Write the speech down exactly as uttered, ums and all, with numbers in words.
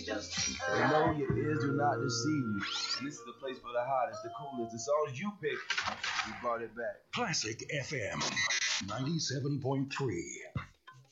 They know your ears do not deceive you. And this is the place for the hottest, the coolest, the songs you pick. We brought it back. Classic F M ninety-seven point three.